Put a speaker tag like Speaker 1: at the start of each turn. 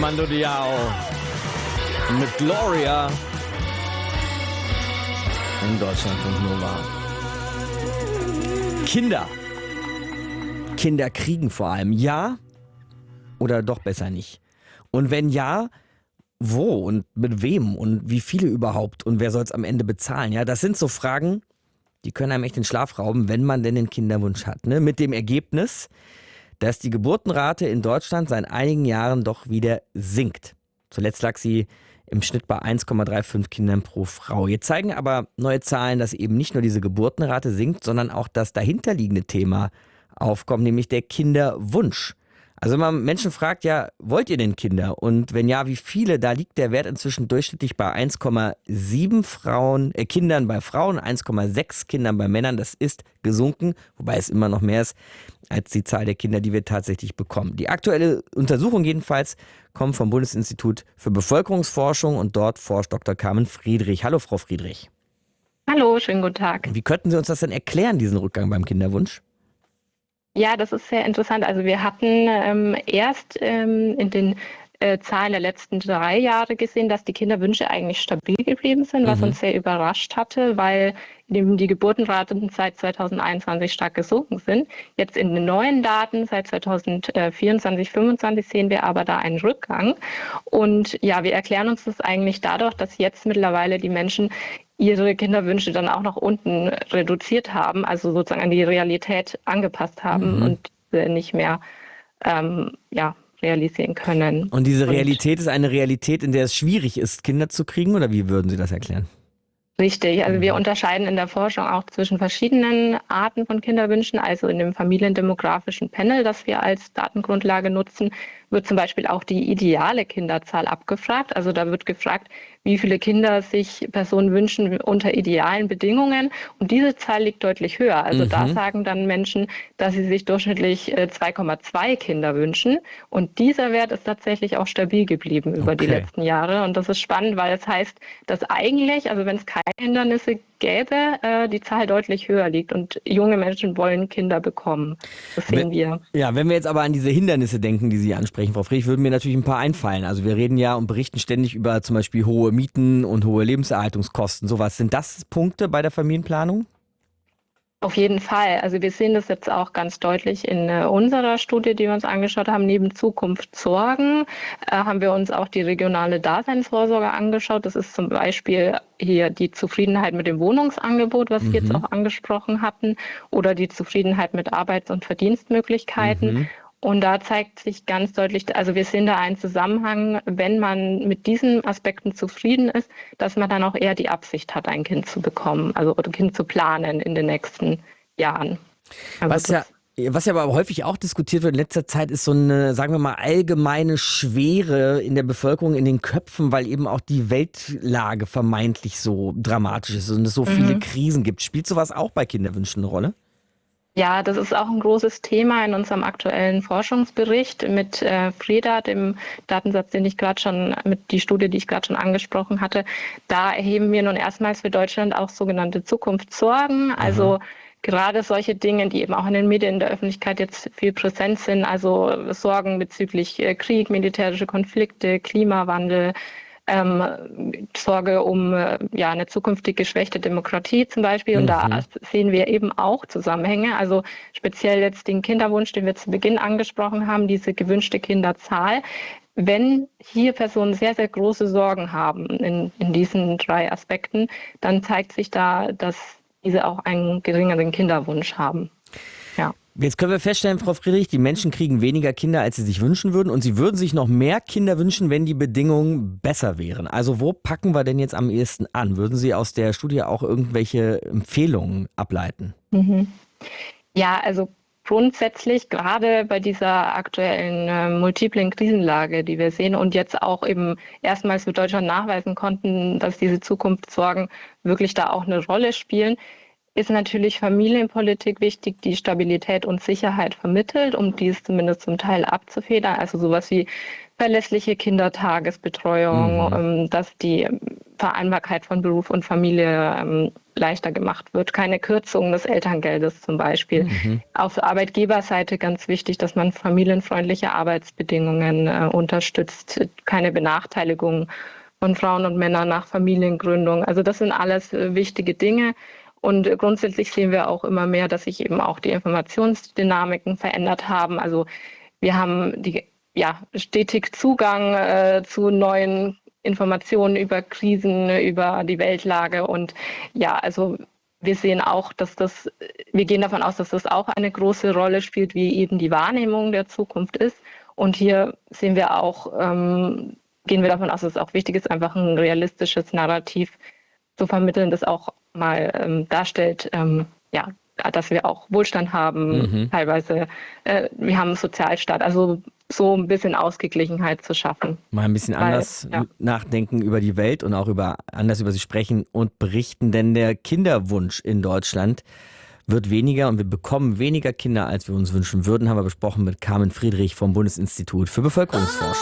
Speaker 1: Mando Diao mit Gloria in Deutschland von Nova. Kinder kriegen vor allem, ja oder doch besser nicht? Und wenn ja, wo und mit wem und wie viele überhaupt und wer soll es am Ende bezahlen? Ja, das sind so Fragen, die können einem echt den Schlaf rauben, wenn man denn den Kinderwunsch hat. Ne? Mit dem Ergebnis, dass die Geburtenrate in Deutschland seit einigen Jahren doch wieder sinkt. Zuletzt lag sie im Schnitt bei 1,35 Kindern pro Frau. Jetzt zeigen aber neue Zahlen, dass eben nicht nur diese Geburtenrate sinkt, sondern auch das dahinterliegende Thema aufkommt, nämlich der Kinderwunsch. Also wenn man Menschen fragt, ja, wollt ihr denn Kinder? Und wenn ja, wie viele? Da liegt der Wert inzwischen durchschnittlich bei 1,7 Kindern bei Frauen, 1,6 Kindern bei Männern. Das ist gesunken, wobei es immer noch mehr ist als die Zahl der Kinder, die wir tatsächlich bekommen. Die aktuelle Untersuchung jedenfalls kommt vom Bundesinstitut für Bevölkerungsforschung und dort forscht Dr. Carmen Friedrich. Hallo, Frau Friedrich.
Speaker 2: Hallo, schönen guten Tag.
Speaker 1: Wie könnten Sie uns das denn erklären, diesen Rückgang beim Kinderwunsch?
Speaker 2: Ja, das ist sehr interessant. Also wir hatten erst in den Zahlen der letzten 3 Jahre gesehen, dass die Kinderwünsche eigentlich stabil geblieben sind, was uns sehr überrascht hatte, weil die Geburtenraten seit 2021 stark gesunken sind. Jetzt in den neuen Daten seit 2024, 2025 sehen wir aber da einen Rückgang. Und ja, wir erklären uns das eigentlich dadurch, dass jetzt mittlerweile die Menschen ihre Kinderwünsche dann auch nach unten reduziert haben, also sozusagen an die Realität angepasst haben und nicht mehr realisieren können.
Speaker 1: Und diese Realität ist eine Realität, in der es schwierig ist, Kinder zu kriegen, oder wie würden Sie das erklären?
Speaker 2: Richtig, also wir unterscheiden in der Forschung auch zwischen verschiedenen Arten von Kinderwünschen, also in dem familiendemografischen Panel, das wir als Datengrundlage nutzen, wird zum Beispiel auch die ideale Kinderzahl abgefragt. Also da wird gefragt, wie viele Kinder sich Personen wünschen unter idealen Bedingungen. Und diese Zahl liegt deutlich höher. Also da sagen dann Menschen, dass sie sich durchschnittlich 2,2 Kinder wünschen. Und dieser Wert ist tatsächlich auch stabil geblieben über die letzten Jahre. Und das ist spannend, weil es heißt, dass eigentlich, also wenn es keine Hindernisse gäbe, die Zahl deutlich höher liegt. Und junge Menschen wollen Kinder bekommen. Das sehen wir.
Speaker 1: Ja, wenn wir jetzt aber an diese Hindernisse denken, die Sie ansprechen, Frau Friedrich, würden mir natürlich ein paar einfallen. Also wir reden ja und berichten ständig über zum Beispiel hohe Mieten und hohe Lebenserhaltungskosten. Sowas. Sind das Punkte bei der Familienplanung?
Speaker 2: Auf jeden Fall. Also wir sehen das jetzt auch ganz deutlich in unserer Studie, die wir uns angeschaut haben. Neben Zukunftssorgen haben wir uns auch die regionale Daseinsvorsorge angeschaut. Das ist zum Beispiel hier die Zufriedenheit mit dem Wohnungsangebot, was Sie jetzt auch angesprochen hatten, oder die Zufriedenheit mit Arbeits- und Verdienstmöglichkeiten. Und da zeigt sich ganz deutlich, also wir sehen da einen Zusammenhang, wenn man mit diesen Aspekten zufrieden ist, dass man dann auch eher die Absicht hat, ein Kind zu bekommen, also ein Kind zu planen in den nächsten Jahren. Also
Speaker 1: Was ja aber häufig auch diskutiert wird in letzter Zeit, ist so eine, sagen wir mal, allgemeine Schwere in der Bevölkerung, in den Köpfen, weil eben auch die Weltlage vermeintlich so dramatisch ist und es so viele Krisen gibt. Spielt sowas auch bei Kinderwünschen eine Rolle?
Speaker 2: Ja, das ist auch ein großes Thema in unserem aktuellen Forschungsbericht mit FREDA, dem Datensatz, mit die Studie, die ich gerade schon angesprochen hatte. Da erheben wir nun erstmals für Deutschland auch sogenannte Zukunftssorgen, also gerade solche Dinge, die eben auch in den Medien in der Öffentlichkeit jetzt viel präsent sind, also Sorgen bezüglich Krieg, militärische Konflikte, Klimawandel, Sorge um eine zukünftig geschwächte Demokratie zum Beispiel. Und da sehen wir eben auch Zusammenhänge. Also speziell jetzt den Kinderwunsch, den wir zu Beginn angesprochen haben, diese gewünschte Kinderzahl. Wenn hier Personen sehr, sehr große Sorgen haben in diesen 3 Aspekten, dann zeigt sich da, dass diese auch einen geringeren Kinderwunsch haben. Ja.
Speaker 1: Jetzt können wir feststellen, Frau Friedrich, die Menschen kriegen weniger Kinder, als sie sich wünschen würden. Und sie würden sich noch mehr Kinder wünschen, wenn die Bedingungen besser wären. Also wo packen wir denn jetzt am ehesten an? Würden Sie aus der Studie auch irgendwelche Empfehlungen ableiten?
Speaker 2: Ja, also grundsätzlich, gerade bei dieser aktuellen multiplen Krisenlage, die wir sehen und jetzt auch eben erstmals für Deutschland nachweisen konnten, dass diese Zukunftssorgen wirklich da auch eine Rolle spielen, ist natürlich Familienpolitik wichtig, die Stabilität und Sicherheit vermittelt, um dies zumindest zum Teil abzufedern. Also sowas wie verlässliche Kindertagesbetreuung, dass die Vereinbarkeit von Beruf und Familie leichter gemacht wird. Keine Kürzung des Elterngeldes zum Beispiel. Auf Arbeitgeberseite ganz wichtig, dass man familienfreundliche Arbeitsbedingungen unterstützt, keine Benachteiligung von Frauen und Männern nach Familiengründung. Also das sind alles wichtige Dinge. Und grundsätzlich sehen wir auch immer mehr, dass sich eben auch die Informationsdynamiken verändert haben. Also wir haben stetig Zugang zu neuen Informationen über Krisen, über die Weltlage. Und ja, also wir sehen auch, wir gehen davon aus, dass das auch eine große Rolle spielt, wie eben die Wahrnehmung der Zukunft ist. Und hier sehen wir auch, gehen wir davon aus, dass es auch wichtig ist, einfach ein realistisches Narrativ zu vermitteln, das auch mal darstellt, dass wir auch Wohlstand haben, teilweise, wir haben einen Sozialstaat, also so ein bisschen Ausgeglichenheit zu schaffen.
Speaker 1: Mal ein bisschen anders nachdenken über die Welt und auch anders über sie sprechen und berichten, denn der Kinderwunsch in Deutschland wird weniger und wir bekommen weniger Kinder, als wir uns wünschen würden, haben wir besprochen mit Carmen Friedrich vom Bundesinstitut für Bevölkerungsforschung.